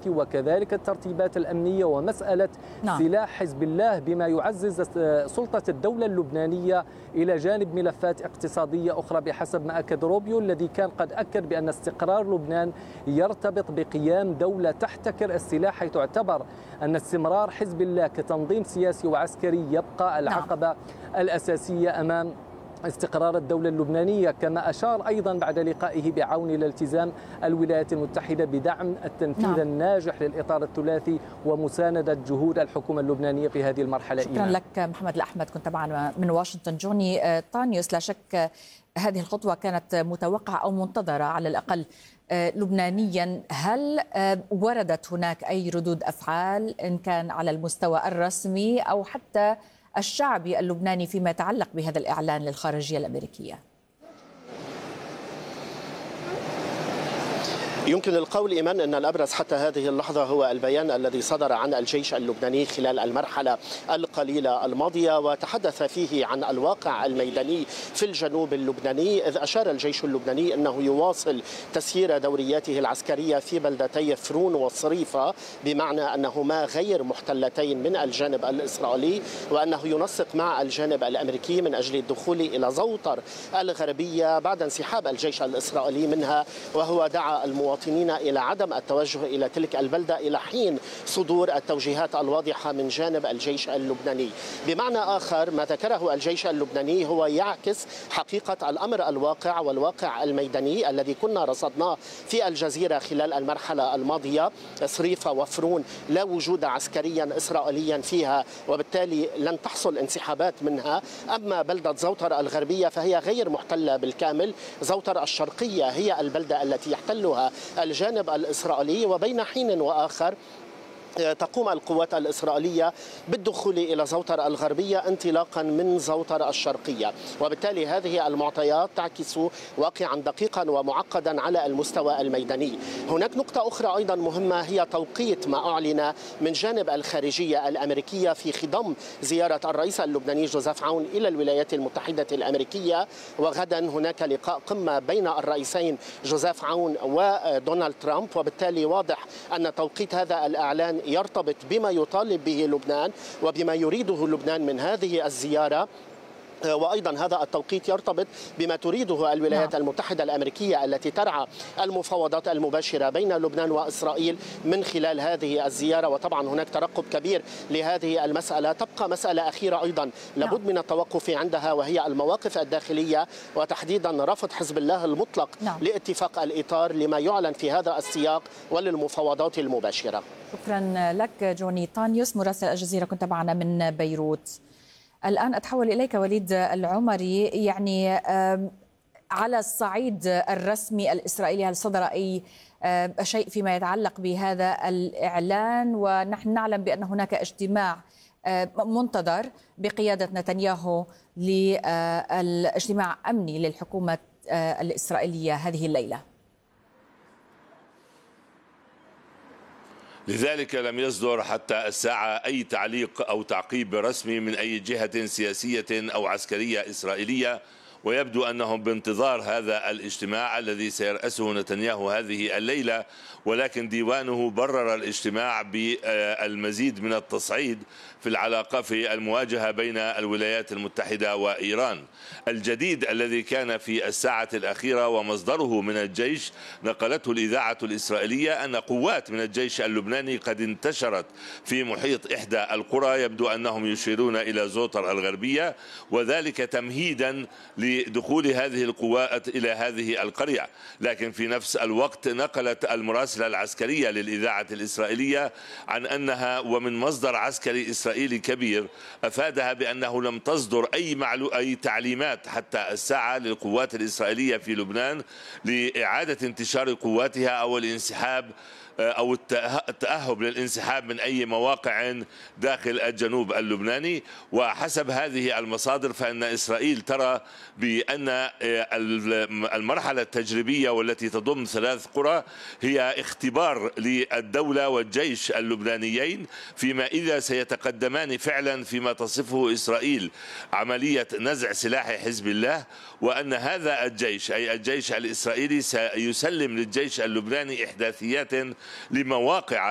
وكذلك الترتيبات الأمنية ومسألة سلاح حزب الله بما يعزز سلطة الدولة اللبنانية إلى جانب ملفات اقتصادية أخرى، بحسب ما أكد روبيو الذي كان قد أكد بأن استقرار لبنان يرتبط بقيام دولة تحتكر السلاح، حيث اعتبر أن استمرار حزب الله كتنظيم سياسي وعسكري يبقى العقبة الأساسية أمام استقرار الدولة اللبنانية. كما أشار أيضا بعد لقائه بعون الالتزام الولايات المتحدة بدعم التنفيذ الناجح للإطار الثلاثي ومساندة جهود الحكومة اللبنانية في هذه المرحلة. شكرا لك محمد الأحمد، كنت معنا من واشنطن. جوني طانيوس، لا شك هذه الخطوة كانت متوقعة أو منتظرة على الأقل لبنانيا. هل وردت هناك أي ردود أفعال إن كان على المستوى الرسمي أو حتى الشعبي اللبناني فيما يتعلق بهذا الإعلان للخارجية الأمريكية؟ يمكن القول إيمان أن الأبرز حتى هذه اللحظة هو البيان الذي صدر عن الجيش اللبناني خلال المرحلة القليلة الماضية، وتحدث فيه عن الواقع الميداني في الجنوب اللبناني، إذ أشار الجيش اللبناني أنه يواصل تسيير دورياته العسكرية في بلدتي فرون والصريفة، بمعنى أنهما غير محتلتين من الجانب الإسرائيلي، وأنه ينسق مع الجانب الأمريكي من أجل الدخول إلى زوطر الغربية بعد انسحاب الجيش الإسرائيلي منها، وهو دعا المواطنين إلى عدم التوجه إلى تلك البلدة إلى حين صدور التوجيهات الواضحة من جانب الجيش اللبناني. بمعنى آخر، ما ذكره الجيش اللبناني هو يعكس حقيقة الأمر الواقع والواقع الميداني الذي كنا رصدناه في الجزيرة خلال المرحلة الماضية. صريفة وفرون لا وجود عسكريا إسرائيليا فيها، وبالتالي لن تحصل انسحابات منها. أما بلدة زوطر الغربية فهي غير محتلة بالكامل. زوطر الشرقية هي البلدة التي يحتلها الجانب الإسرائيلي، وبين حين وآخر تقوم القوات الإسرائيلية بالدخول إلى زوطر الغربية انطلاقا من زوطر الشرقية، وبالتالي هذه المعطيات تعكس واقعا دقيقا ومعقدا على المستوى الميداني. هناك نقطة أخرى أيضا مهمة، هي توقيت ما أعلن من جانب الخارجية الأمريكية في خضم زيارة الرئيس اللبناني جوزيف عون إلى الولايات المتحدة الأمريكية، وغدا هناك لقاء قمة بين الرئيسين جوزيف عون ودونالد ترامب، وبالتالي واضح أن توقيت هذا الإعلان يرتبط بما يطالب به لبنان وبما يريده لبنان من هذه الزيارة، وأيضا هذا التوقيت يرتبط بما تريده الولايات المتحدة الأمريكية التي ترعى المفاوضات المباشرة بين لبنان وإسرائيل من خلال هذه الزيارة. وطبعا هناك ترقب كبير لهذه المسألة. تبقى مسألة أخيرة أيضا لابد من التوقف عندها، وهي المواقف الداخلية، وتحديدا رفض حزب الله المطلق لاتفاق الإطار لما يعلن في هذا السياق وللمفاوضات المباشرة. شكرا لك جوني طانيوس مراسل الجزيرة، كنت معنا من بيروت. الآن أتحول إليك وليد العمري. يعني على الصعيد الرسمي الإسرائيلي، هل صدر أي شيء فيما يتعلق بهذا الإعلان؟ ونحن نعلم بأن هناك اجتماع منتظر بقيادة نتنياهو للاجتماع أمني للحكومة الإسرائيلية هذه الليلة. لذلك لم يصدر حتى الساعة أي تعليق أو تعقيب رسمي من أي جهة سياسية أو عسكرية إسرائيلية، ويبدو أنهم بانتظار هذا الاجتماع الذي سيرأسه نتنياهو هذه الليلة، ولكن ديوانه برر الاجتماع بالمزيد من التصعيد في العلاقة في المواجهة بين الولايات المتحدة وإيران. الجديد الذي كان في الساعة الأخيرة ومصدره من الجيش نقلته الإذاعة الإسرائيلية أن قوات من الجيش اللبناني قد انتشرت في محيط إحدى القرى، يبدو أنهم يشيرون إلى زوطر الغربية، وذلك تمهيدا لدخول هذه القوات إلى هذه القرية. لكن في نفس الوقت نقلت المراسلة العسكرية للإذاعة الإسرائيلية عن أنها ومن مصدر عسكري إسرائيلي كبير أفادها بأنه لم تصدر أي تعليمات حتى الساعة للقوات الإسرائيلية في لبنان لإعادة انتشار قواتها أو الانسحاب أو التأهب للانسحاب من أي مواقع داخل الجنوب اللبناني. وحسب هذه المصادر فإن إسرائيل ترى بأن المرحلة التجريبية والتي تضم 3 قرى هي اختبار للدولة والجيش اللبنانيين فيما إذا سيتقدمان فعلا فيما تصفه إسرائيل عملية نزع سلاح حزب الله، وأن هذا الجيش أي الجيش الإسرائيلي سيسلم للجيش اللبناني إحداثيات لمواقع